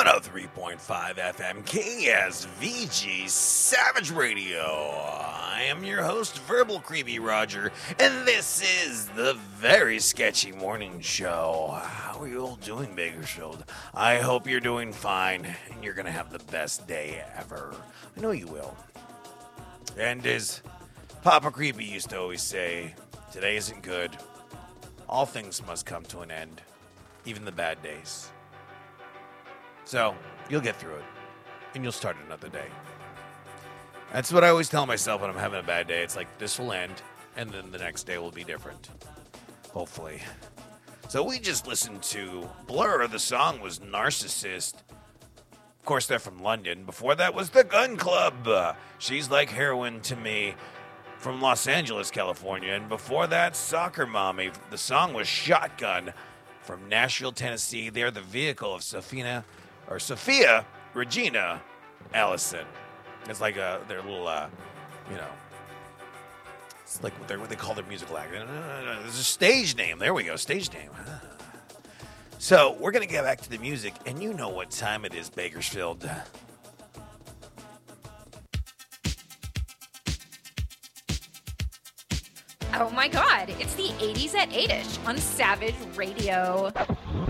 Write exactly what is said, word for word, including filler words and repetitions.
oh three point five F M K S V G Savage Radio. I am your host, Verbal Creepy Roger, and this is the Very Sketchy Morning Show. How are you all doing, Bakersfield? I hope you're doing fine, and you're going to have the best day ever. I know you will. And as Papa Creepy used to always say, today isn't good. All things must come to an end, even the bad days. So, you'll get through it, and you'll start another day. That's what I always tell myself when I'm having a bad day. It's like, this will end, and then the next day will be different. Hopefully. So we just listened to Blur. The song was Narcissist. Of course, they're from London. Before that was The Gun Club. Uh, She's Like Heroin to Me from Los Angeles, California. And before that, Soccer Mommy. The song was Shotgun from Nashville, Tennessee. They're the vehicle of Sophia, or Sophia Regina Allison. It's like a, their little, uh, you know, it's like what, what they call their musical act. There's a stage name. There we go, stage name. So we're going to get back to the music, and you know what time it is, Bakersfield. Oh my god, it's the eighties at eight-ish on Savage Radio.